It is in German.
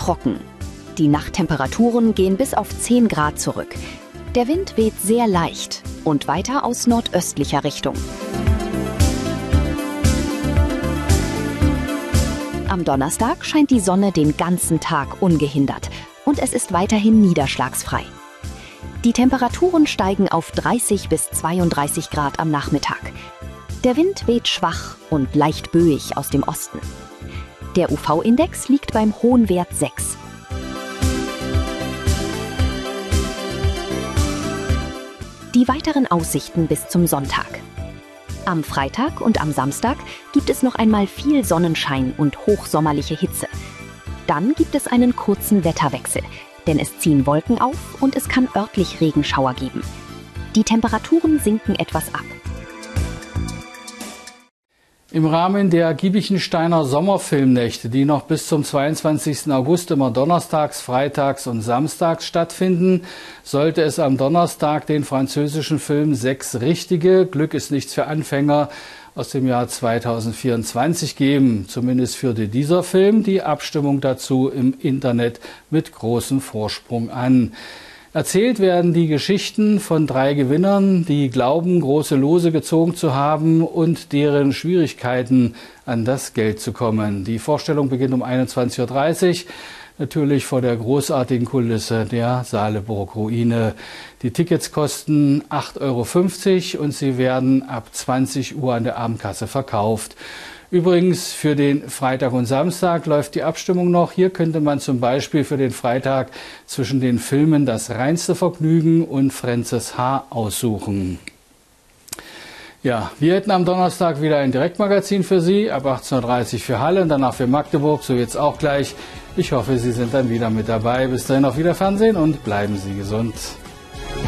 trocken. Die Nachttemperaturen gehen bis auf 10 Grad zurück. Der Wind weht sehr leicht und weiter aus nordöstlicher Richtung. Am Donnerstag scheint die Sonne den ganzen Tag ungehindert und es ist weiterhin niederschlagsfrei. Die Temperaturen steigen auf 30 bis 32 Grad am Nachmittag. Der Wind weht schwach und leicht böig aus dem Osten. Der UV-Index liegt beim hohen Wert 6. Die weiteren Aussichten bis zum Sonntag. Am Freitag und am Samstag gibt es noch einmal viel Sonnenschein und hochsommerliche Hitze. Dann gibt es einen kurzen Wetterwechsel, denn es ziehen Wolken auf und es kann örtlich Regenschauer geben. Die Temperaturen sinken etwas ab. Im Rahmen der Giebichensteiner Sommerfilmnächte, die noch bis zum 22. August immer donnerstags, freitags und samstags stattfinden, sollte es am Donnerstag den französischen Film 6 richtige, Glück ist nichts für Anfänger, aus dem Jahr 2024 geben. Zumindest führte dieser Film die Abstimmung dazu im Internet mit großem Vorsprung an. Erzählt werden die Geschichten von 3 Gewinnern, die glauben, große Lose gezogen zu haben und deren Schwierigkeiten, an das Geld zu kommen. Die Vorstellung beginnt um 21:30 Uhr, natürlich vor der großartigen Kulisse der Saaleburg-Ruine. Die Tickets kosten 8,50 € und sie werden ab 20 Uhr an der Abendkasse verkauft. Übrigens, für den Freitag und Samstag läuft die Abstimmung noch. Hier könnte man zum Beispiel für den Freitag zwischen den Filmen Das reinste Vergnügen und Fränzes Haar aussuchen. Ja, wir hätten am Donnerstag wieder ein Direktmagazin für Sie, ab 18:30 Uhr für Halle und danach für Magdeburg, so jetzt auch gleich. Ich hoffe, Sie sind dann wieder mit dabei. Bis dahin auf Wiederfernsehen und bleiben Sie gesund.